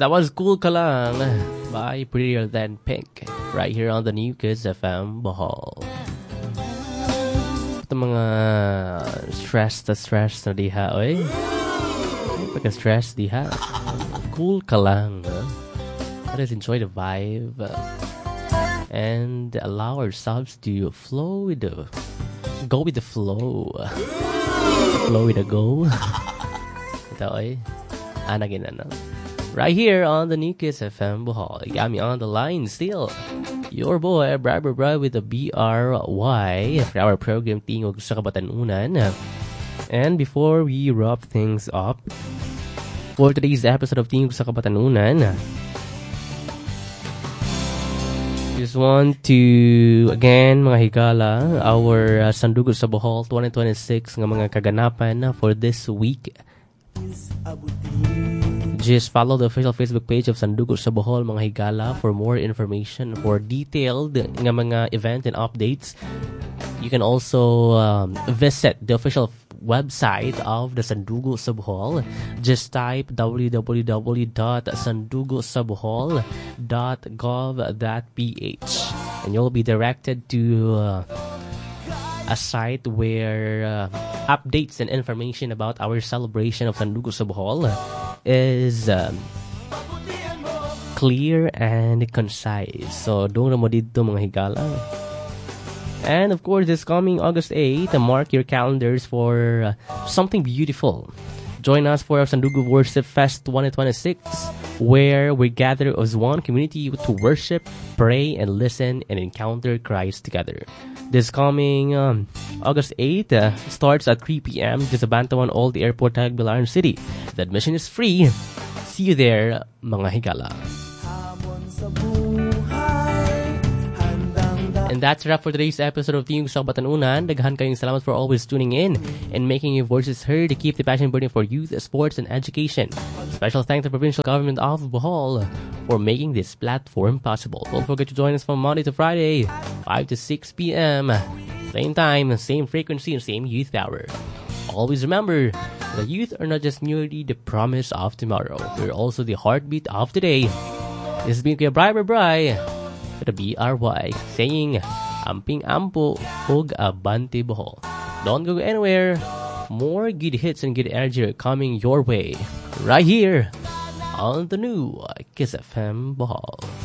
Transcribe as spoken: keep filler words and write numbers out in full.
That was Cool Ka Lang by Prettier Than Pink right here on the new Kids F M Bohol. Ito mga stress na stress na diha, oy. Pagka-stress diha. Cool Ka Lang. Huh? Let us enjoy the vibe and allow ourselves to flow with the go with the flow. Flow with the go. Ito, oy. Anagin na, no? Right here on the new Kids F M Bohol. You got me on the line still. Your boy, Briber Bry with the B R Y for our program Tingog sa Kabatanunan. And before we wrap things up for today's episode of Tingog sa Kabatanunan, just want to, again, mga higala, our uh, Sandugo sa Bohol twenty twenty-six nga mga kaganapan for this week. Just follow the official Facebook page of Sandugo sa Bohol, mga higala, for more information, for detailed nga mga event and updates. You can also um, visit the official website of the Sandugo sa Bohol. Just type w w w dot sandugo sa bohol dot gov dot p h and you'll be directed to uh, a site where uh, updates and information about our celebration of Sandugo sa Bohol is um, clear and concise. So, doon na mo dito mga higala. And of course, this coming August eighth, mark your calendars for uh, something beautiful. Join us for our Sandugo Worship Fest twenty twenty-six, where we gather as one community to worship, pray, and listen and encounter Christ together. This coming um, August eighth uh, starts at three p.m. just Bantawan Old Airport, Tagbilaran City. The admission is free. See you there, mga higala. And that's a wrap for today's episode of Tingog sa Kabatanunan. Daghan kayong salamat for always tuning in and making your voices heard to keep the passion burning for youth, sports, and education. Special thanks to the provincial government of Bohol for making this platform possible. Don't forget to join us from Monday to Friday, five to six p.m. Same time, same frequency, and same youth power. Always remember, the youth are not just merely the promise of tomorrow. We're also the heartbeat of today. This has been Kuya Briber Bry with the B R Y saying, Amping Ampo, Hug Abante Bohol. Don't go anywhere. More good hits and good energy are coming your way right here on the new Kiss F M Bohol.